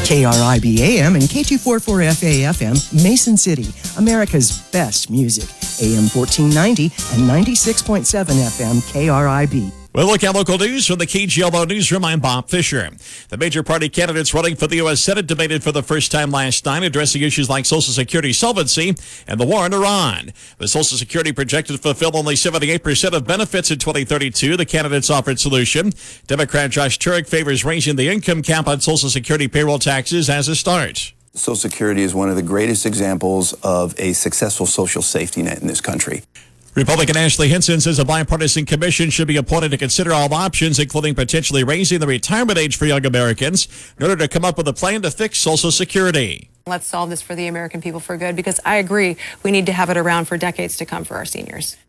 KRIB AM and K244FA FM, Mason City, America's best music. AM 1490 and 96.7 FM KRIB. We'll look at local news from the KGLO Newsroom. I'm Bob Fisher. The major party candidates running for the U.S. Senate debated for the first time last night, addressing issues like Social Security solvency and the war in Iran. The Social Security projected to fulfill only 78% of benefits in 2032. The candidates offered solution. Democrat Josh Turek favors raising the income cap on Social Security payroll taxes as a start. Social Security is one of the greatest examples of a successful social safety net in this country. Republican Ashley Hinson says a bipartisan commission should be appointed to consider all options, including potentially raising the retirement age for young Americans, in order to come up with a plan to fix Social Security. Let's solve this for the American people for good, because I agree we need to have it around for decades to come for our seniors.